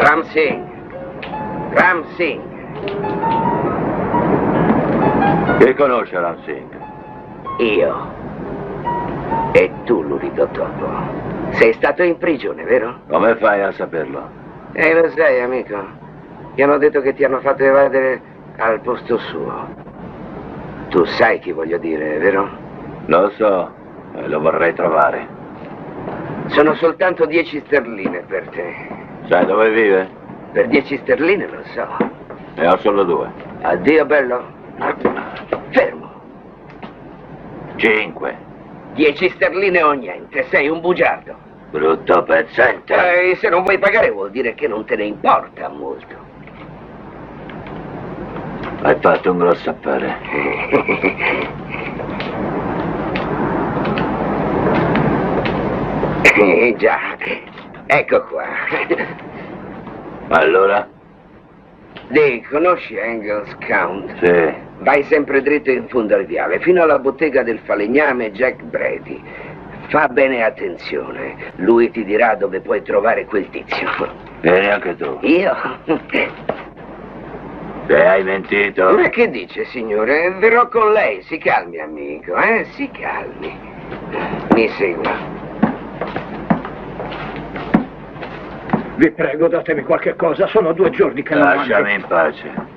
Ram Singh. Ram Singh. Chi conosce Ram Singh? Io. E tu, l'unico topo. Sei stato in prigione, vero? Come fai a saperlo? Lo sai, amico. Ti hanno detto che ti hanno fatto evadere al posto suo. Tu sai chi voglio dire, vero? Lo so, e lo vorrei trovare. Sono soltanto 10 sterline per te. Sai dove vive? Per 10 sterline lo so. Ne ho solo 2. Addio, bello. Fermo. 5. 10 sterline o niente, sei un bugiardo. Brutto pezzente. Se non vuoi pagare vuol dire che non te ne importa molto. Hai fatto un grosso affare. Già, ecco qua. Allora? Conosci Angels Count? Sì. Vai sempre dritto in fondo al viale, fino alla bottega del falegname Jack Brady. Fa bene attenzione, lui ti dirà dove puoi trovare quel tizio. Vieni anche tu. Io? Se hai mentito. Ma che dice, signore? Verrò con lei, si calmi, amico, si calmi. Mi segua. Vi prego, datemi qualche cosa, sono 2 giorni che non mangio. Lasciami in pace.